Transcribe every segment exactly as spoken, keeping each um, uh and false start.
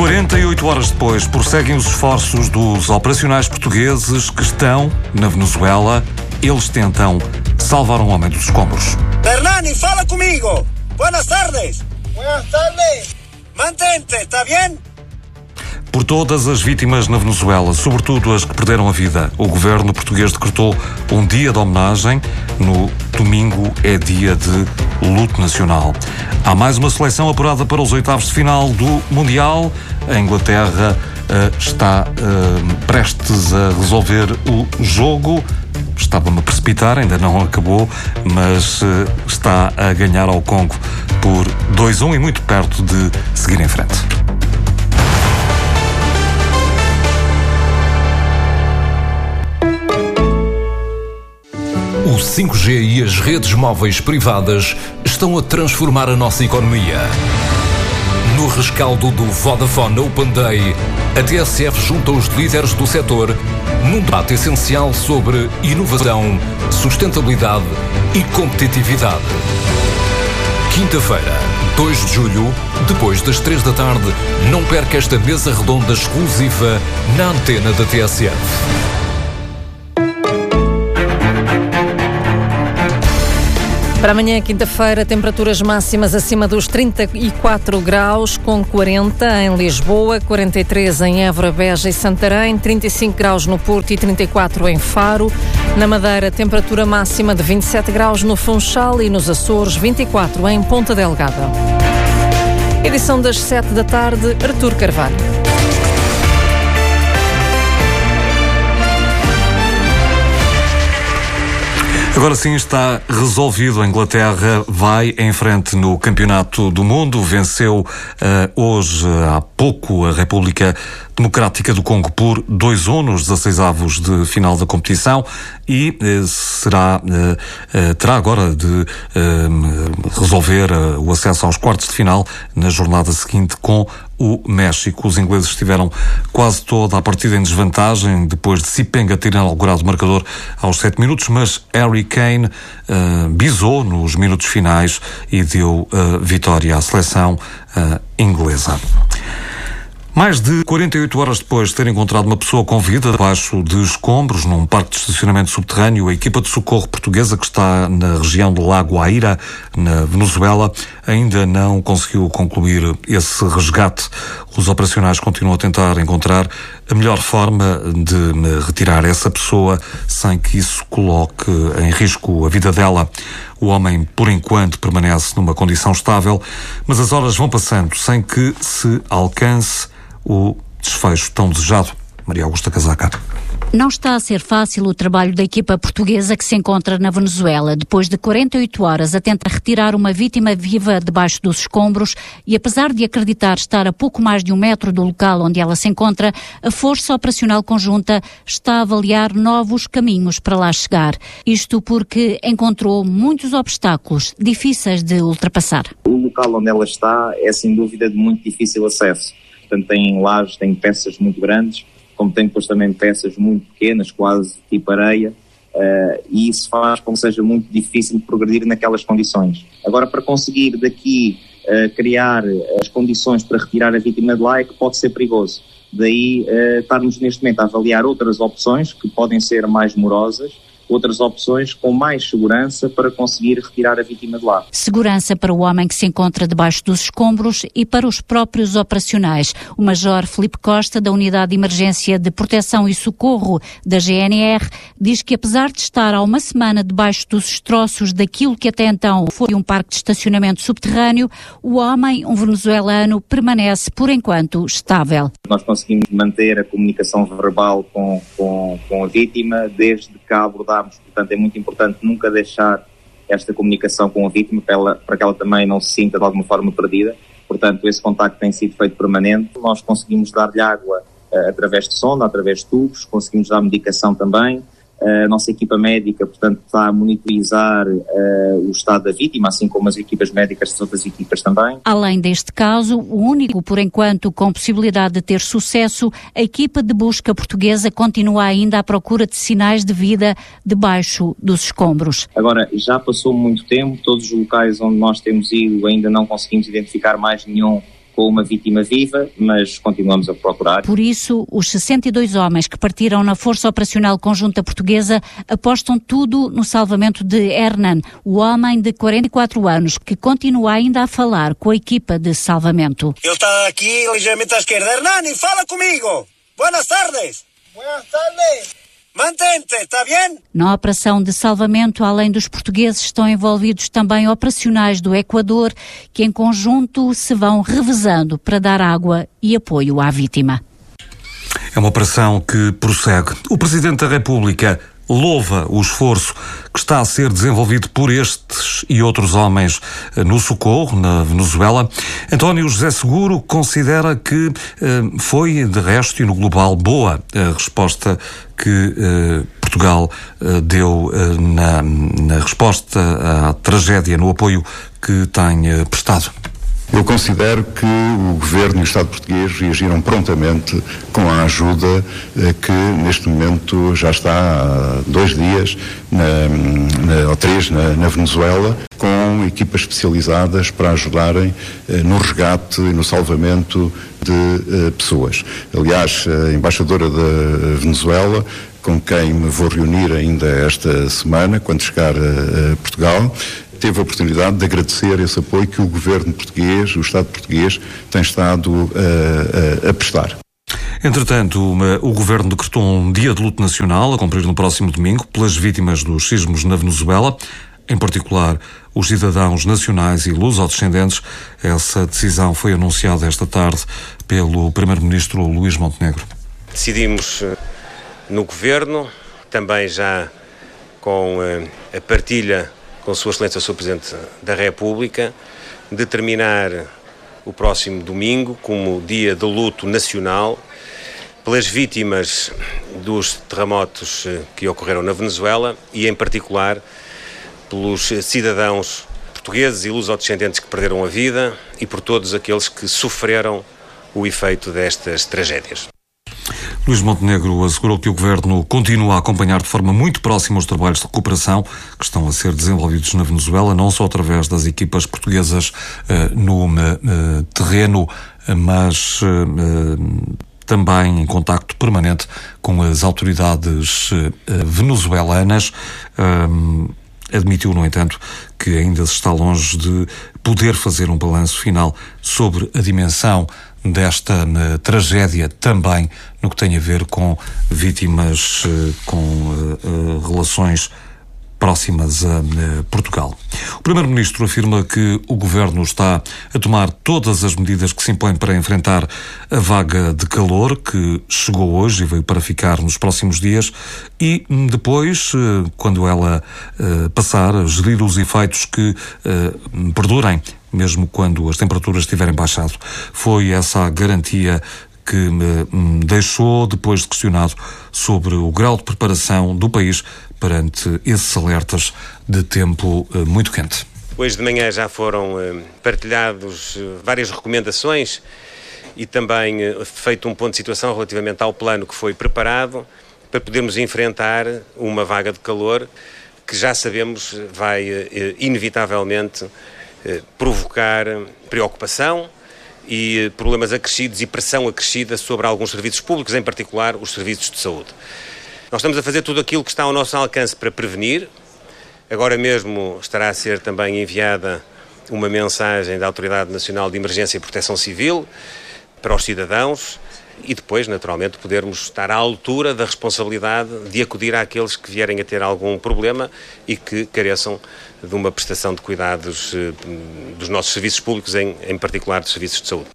quarenta e oito horas depois, prosseguem os esforços dos operacionais portugueses que estão na Venezuela. Eles tentam salvar um homem dos escombros. Hernani, fala comigo. Buenas tardes. Buenas tardes. Mantente, está bem? Por todas as vítimas na Venezuela, sobretudo as que perderam a vida, o governo português decretou um dia de homenagem. No domingo é dia de luto nacional. Há mais uma seleção apurada para os oitavos de final do Mundial. A Inglaterra uh, está uh, prestes a resolver o jogo. Estava-me a precipitar, ainda não acabou, mas uh, está a ganhar ao Congo por dois a um e muito perto de seguir em frente. O cinco G e as redes móveis privadas estão a transformar a nossa economia. No rescaldo do Vodafone Open Day, a T S F junta os líderes do setor num debate essencial sobre inovação, sustentabilidade e competitividade. Quinta-feira, dois de julho, depois das três da tarde, não perca esta mesa redonda exclusiva na antena da T S F. Para amanhã, quinta-feira, temperaturas máximas acima dos trinta e quatro graus, com quarenta em Lisboa, quarenta e três em Évora, Beja e Santarém, trinta e cinco graus no Porto e trinta e quatro em Faro. Na Madeira, temperatura máxima de vinte e sete graus no Funchal e nos Açores, vinte e quatro em Ponta Delgada. Edição das sete da tarde, Artur Carvalho. Agora sim está resolvido. A Inglaterra vai em frente no Campeonato do Mundo. Venceu uh, hoje, há pouco, a República Democrática do Congo por dois a um nos dezasseis avos de final da competição e uh, será, uh, uh, terá agora de uh, resolver uh, o acesso aos quartos de final na jornada seguinte com o México. Os ingleses estiveram quase toda a partida em desvantagem depois de Sipenga ter inaugurado o marcador aos sete minutos, mas Harry Kane uh, bisou nos minutos finais e deu uh, vitória à seleção uh, inglesa. Mais de quarenta e oito horas depois de ter encontrado uma pessoa com vida debaixo de escombros num parque de estacionamento subterrâneo, a equipa de socorro portuguesa que está na região do Lago Aira, na Venezuela, ainda não conseguiu concluir esse resgate. Os operacionais continuam a tentar encontrar a melhor forma de retirar essa pessoa sem que isso coloque em risco a vida dela. O homem, por enquanto, permanece numa condição estável, mas as horas vão passando sem que se alcance o desfecho tão desejado. Maria Augusta Casaca. Não está a ser fácil o trabalho da equipa portuguesa que se encontra na Venezuela. Depois de quarenta e oito horas a tentar retirar uma vítima viva debaixo dos escombros e apesar de acreditar estar a pouco mais de um metro do local onde ela se encontra, a Força Operacional Conjunta está a avaliar novos caminhos para lá chegar. Isto porque encontrou muitos obstáculos difíceis de ultrapassar. O local onde ela está é sem dúvida de muito difícil acesso. Portanto, tem lajes, tem peças muito grandes, como tem depois também peças muito pequenas, quase tipo areia, uh, e isso faz com que seja muito difícil progredir naquelas condições. Agora, para conseguir daqui uh, criar as condições para retirar a vítima de lá é que pode ser perigoso. Daí uh, estarmos neste momento a avaliar outras opções que podem ser mais demorosas, outras opções com mais segurança para conseguir retirar a vítima de lá. Segurança para o homem que se encontra debaixo dos escombros e para os próprios operacionais. O Major Filipe Costa, da Unidade de Emergência de Proteção e Socorro da G N R, diz que apesar de estar há uma semana debaixo dos destroços daquilo que até então foi um parque de estacionamento subterrâneo, o homem, um venezuelano, permanece por enquanto estável. Nós conseguimos manter a comunicação verbal com, com, com a vítima desde que a abordámos. Portanto, é muito importante nunca deixar esta comunicação com a vítima para, ela, para que ela também não se sinta de alguma forma perdida. Portanto, esse contacto tem sido feito permanente. Nós conseguimos dar-lhe água uh, através de sonda, através de tubos, conseguimos dar medicação também. A nossa equipa médica, portanto, está a monitorizar uh, o estado da vítima, assim como as equipas médicas das outras equipas também. Além deste caso, o único, por enquanto, com possibilidade de ter sucesso, a equipa de busca portuguesa continua ainda à procura de sinais de vida debaixo dos escombros. Agora, já passou muito tempo, todos os locais onde nós temos ido ainda não conseguimos identificar mais nenhum com uma vítima viva, mas continuamos a procurar. Por isso, os sessenta e dois homens que partiram na Força Operacional Conjunta Portuguesa apostam tudo no salvamento de Hernan, o homem de quarenta e quatro anos, que continua ainda a falar com a equipa de salvamento. Ele está aqui ligeiramente à esquerda. Hernani, fala comigo. Buenas tardes. Buenas tardes. Mantente, está bem? Na operação de salvamento, além dos portugueses, estão envolvidos também operacionais do Equador, que em conjunto se vão revezando para dar água e apoio à vítima. É uma operação que prossegue. O Presidente da República louva o esforço que está a ser desenvolvido por estes e outros homens no socorro, na Venezuela. António José Seguro considera que eh, foi, de resto e no global, boa a resposta que eh, Portugal eh, deu eh, na, na resposta à tragédia, no apoio que tem eh, prestado. Eu considero que o Governo e o Estado português reagiram prontamente com a ajuda eh, que neste momento já está há dois dias, na, na, ou três, na, na Venezuela, com equipas especializadas para ajudarem eh, no resgate e no salvamento de eh, pessoas. Aliás, a embaixadora da Venezuela, com quem me vou reunir ainda esta semana, quando chegar a, a Portugal, teve a oportunidade de agradecer esse apoio que o governo português, o Estado português, tem estado a, a, a prestar. Entretanto, uma, o Governo decretou um dia de luto nacional a cumprir no próximo domingo pelas vítimas dos sismos na Venezuela, em particular os cidadãos nacionais e lusodescendentes. Essa decisão foi anunciada esta tarde pelo Primeiro-Ministro Luís Montenegro. Decidimos no Governo, também já com a partilha com Sua Excelência o senhor Presidente da República, determinar o próximo domingo como dia de luto nacional pelas vítimas dos terremotos que ocorreram na Venezuela e, em particular, pelos cidadãos portugueses e lusodescendentes que perderam a vida e por todos aqueles que sofreram o efeito destas tragédias. Luís Montenegro assegurou que o Governo continua a acompanhar de forma muito próxima os trabalhos de recuperação que estão a ser desenvolvidos na Venezuela, não só através das equipas portuguesas uh, no uh, terreno, mas uh, também em contacto permanente com as autoridades uh, venezuelanas. Uh, Admitiu, no entanto, que ainda se está longe de poder fazer um balanço final sobre a dimensão desta uh, tragédia, também no que tem a ver com vítimas uh, com uh, uh, relações próximas a uh, Portugal. O Primeiro-Ministro afirma que o Governo está a tomar todas as medidas que se impõem para enfrentar a vaga de calor que chegou hoje e veio para ficar nos próximos dias e depois, uh, quando ela uh, passar, gerir os efeitos que uh, perdurem, mesmo quando as temperaturas tiverem baixado. Foi essa a garantia que me deixou depois de questionado sobre o grau de preparação do país perante esses alertas de tempo muito quente. Hoje de manhã já foram partilhados várias recomendações e também feito um ponto de situação relativamente ao plano que foi preparado para podermos enfrentar uma vaga de calor que já sabemos vai inevitavelmente provocar preocupação e problemas acrescidos e pressão acrescida sobre alguns serviços públicos, em particular os serviços de saúde. Nós estamos a fazer tudo aquilo que está ao nosso alcance para prevenir. Agora mesmo estará a ser também enviada uma mensagem da Autoridade Nacional de Emergência e Proteção Civil para os cidadãos e depois, naturalmente, podermos estar à altura da responsabilidade de acudir àqueles que vierem a ter algum problema e que careçam de uma prestação de cuidados eh, dos nossos serviços públicos, em, em particular dos serviços de saúde.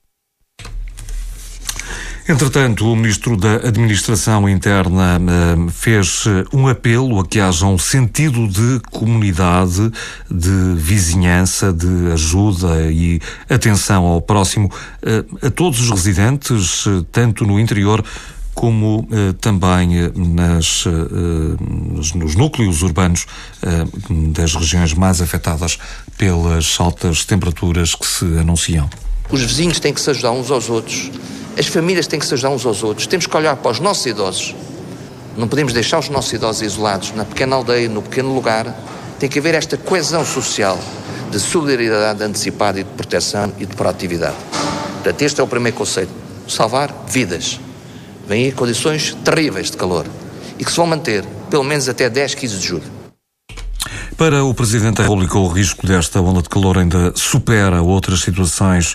Entretanto, o Ministro da Administração Interna uh, fez um apelo a que haja um sentido de comunidade, de vizinhança, de ajuda e atenção ao próximo uh, a todos os residentes, uh, tanto no interior como uh, também uh, nas, uh, nos, nos núcleos urbanos uh, das regiões mais afetadas pelas altas temperaturas que se anunciam. Os vizinhos têm que se ajudar uns aos outros. As famílias têm que se ajudar uns aos outros. Temos que olhar para os nossos idosos. Não podemos deixar os nossos idosos isolados na pequena aldeia, no pequeno lugar. Tem que haver esta coesão social de solidariedade antecipada e de proteção e de proatividade. Portanto, este é o primeiro conceito. Salvar vidas. Vêm aí condições terríveis de calor e que se vão manter pelo menos até dez, quinze de julho. Para o Presidente da República, o risco desta onda de calor ainda supera outras situações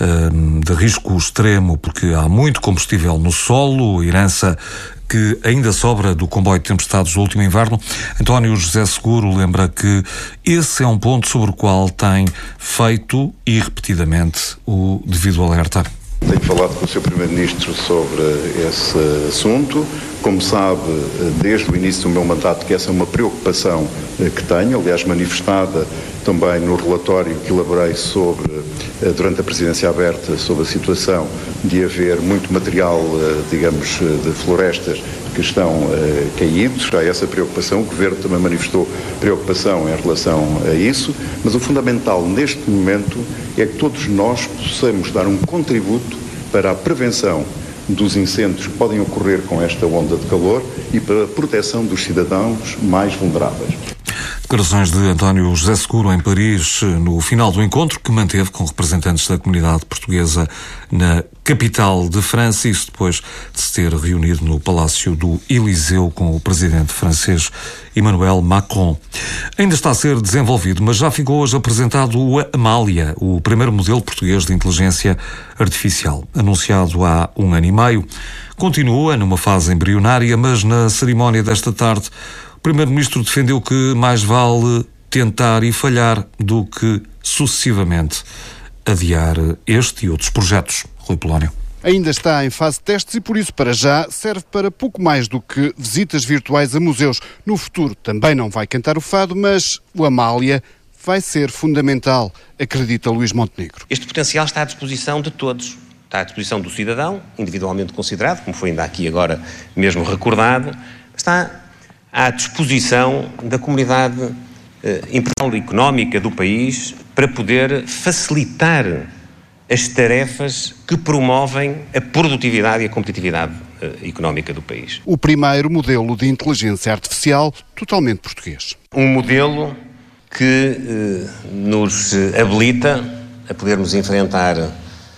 uh, de risco extremo, porque há muito combustível no solo, herança que ainda sobra do comboio de tempestades do último inverno. António José Seguro lembra que esse é um ponto sobre o qual tem feito e repetidamente o devido alerta. Tenho falado com o senhor Primeiro-Ministro sobre esse assunto. Como sabe, desde o início do meu mandato, que essa é uma preocupação que tenho, aliás, manifestada também no relatório que elaborei sobre, durante a presidência aberta, sobre a situação de haver muito material, digamos, de florestas que estão uh, caídos. Há essa preocupação, o Governo também manifestou preocupação em relação a isso, mas o fundamental neste momento é que todos nós possamos dar um contributo para a prevenção dos incêndios que podem ocorrer com esta onda de calor e para a proteção dos cidadãos mais vulneráveis. Declarações de António José Seguro em Paris, no final do encontro que manteve com representantes da comunidade portuguesa na capital de França, isso depois de se ter reunido no Palácio do Eliseu com o presidente francês Emmanuel Macron. Ainda está a ser desenvolvido, mas já ficou hoje apresentado o Amália, o primeiro modelo português de inteligência artificial, anunciado há um ano e meio. Continua numa fase embrionária, mas na cerimónia desta tarde o Primeiro-Ministro defendeu que mais vale tentar e falhar do que sucessivamente adiar este e outros projetos. Rui Polónio. Ainda está em fase de testes e, por isso, para já, serve para pouco mais do que visitas virtuais a museus. No futuro também não vai cantar o fado, mas o Amália vai ser fundamental, acredita Luís Montenegro. Este potencial está à disposição de todos. Está à disposição do cidadão, individualmente considerado, como foi ainda aqui agora mesmo recordado, está à disposição da comunidade eh, empresarial e económica do país para poder facilitar as tarefas que promovem a produtividade e a competitividade eh, económica do país. O primeiro modelo de inteligência artificial totalmente português. Um modelo que eh, nos habilita a podermos enfrentar eh,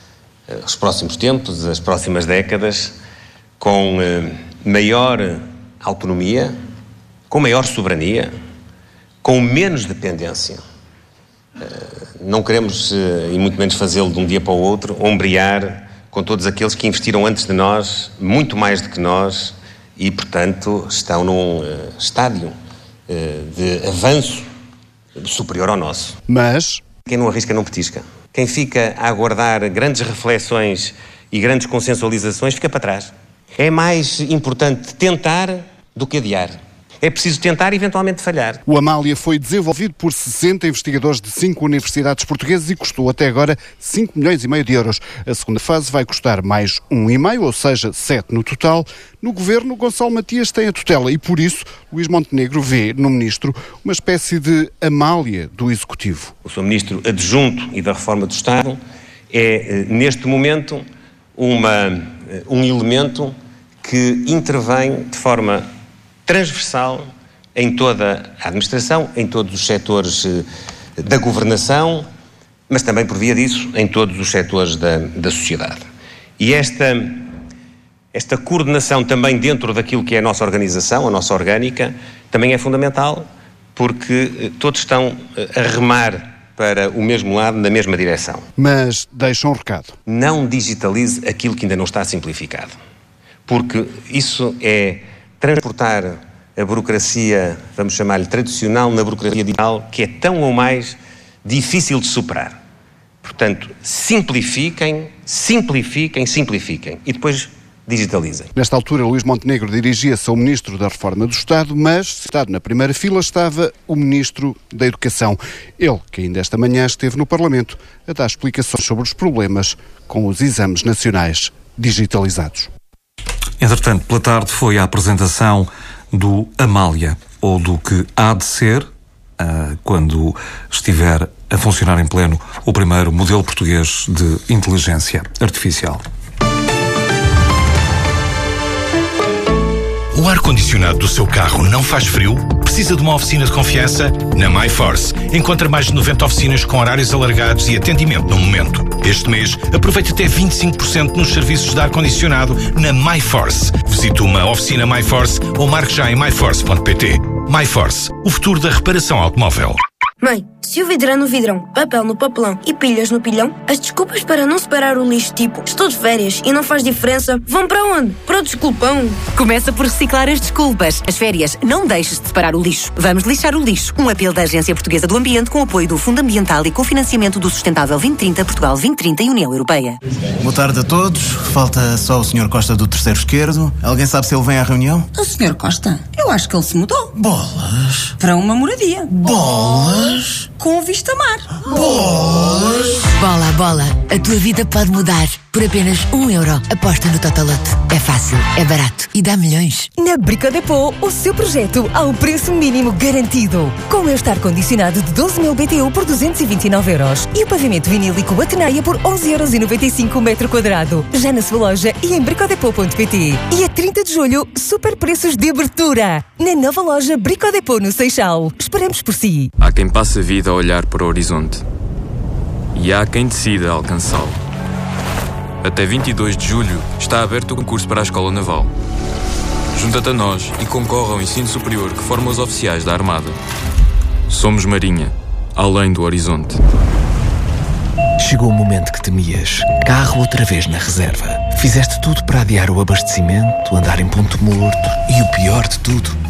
os próximos tempos, as próximas décadas, com eh, maior autonomia, com maior soberania, com menos dependência. Não queremos, e muito menos fazê-lo de um dia para o outro, ombrear com todos aqueles que investiram antes de nós, muito mais do que nós, e, portanto, estão num estádio de avanço superior ao nosso. Mas quem não arrisca não petisca. Quem fica a aguardar grandes reflexões e grandes consensualizações fica para trás. É mais importante tentar do que adiar. É preciso tentar e eventualmente falhar. O Amália foi desenvolvido por sessenta investigadores de cinco universidades portuguesas e custou até agora cinco milhões e meio de euros. A segunda fase vai custar mais um e meio, ou seja, sete no total. No Governo, Gonçalo Matias tem a tutela e, por isso, Luís Montenegro vê no Ministro uma espécie de Amália do Executivo. O senhor Ministro Adjunto e da Reforma do Estado é, neste momento, uma, um elemento que intervém de forma transversal em toda a administração, em todos os setores da governação, mas também, por via disso, em todos os setores da, da sociedade. E esta, esta coordenação também dentro daquilo que é a nossa organização, a nossa orgânica, também é fundamental, porque todos estão a remar para o mesmo lado, na mesma direção. Mas deixa um recado. Não digitalize aquilo que ainda não está simplificado, porque isso é transportar a burocracia, vamos chamar-lhe tradicional, na burocracia digital, que é tão ou mais difícil de superar. Portanto, simplifiquem, simplifiquem, simplifiquem e depois digitalizem. Nesta altura, Luís Montenegro dirigia-se ao Ministro da Reforma do Estado, mas, sentado na primeira fila, estava o Ministro da Educação. Ele, que ainda esta manhã esteve no Parlamento a dar explicações sobre os problemas com os exames nacionais digitalizados. Entretanto, pela tarde foi a apresentação do Amália, ou do que há de ser, uh, quando estiver a funcionar em pleno o primeiro modelo português de inteligência artificial. O ar-condicionado do seu carro não faz frio? Precisa de uma oficina de confiança? Na MyForce. Encontra mais de noventa oficinas com horários alargados e atendimento no momento. Este mês, aproveite até vinte e cinco por cento nos serviços de ar-condicionado na MyForce. Visite uma oficina MyForce ou marque já em my force ponto p t. MyForce, o futuro da reparação automóvel. Mãe, se o vidro é no vidrão, papel no papelão e pilhas no pilhão, as desculpas para não separar o lixo, tipo, estou de férias e não faz diferença, vão para onde? Para o desculpão. Começa por reciclar as desculpas. As férias, não deixes de separar o lixo. Vamos lixar o lixo. Um apelo da Agência Portuguesa do Ambiente com apoio do Fundo Ambiental e cofinanciamento do Sustentável vinte trinta, Portugal vinte trinta e União Europeia. Boa tarde a todos. Falta só o senhor Costa do terceiro esquerdo. Alguém sabe se ele vem à reunião? O senhor Costa? Eu acho que ele se mudou. Bolas. Para uma moradia. Bolas. Com vista mar. Bolas. Bola, bola. A tua vida pode mudar. Por apenas um euro. Aposta no Totolote. É fácil, é barato e dá milhões. Na Brico Depot, o seu projeto ao preço mínimo garantido. Com este ar-condicionado de doze mil B T U por duzentos e vinte e nove euros. E o pavimento vinílico Atenaia por onze euros e noventa e cinco o metro quadrado. Já na sua loja e em bricodepot ponto p t. E a trinta de julho, super preços de abertura. Na nova loja Brico Depot no Seixal. Esperamos por si. Há quem passe a vida a olhar para o horizonte. E há quem decida alcançá-lo. Até vinte e dois de julho está aberto o concurso para a Escola Naval. Junta-te a nós e concorre ao ensino superior que forma os oficiais da Armada. Somos Marinha, além do horizonte. Chegou o momento que temias. Carro outra vez na reserva. Fizeste tudo para adiar o abastecimento, andar em ponto morto e o pior de tudo,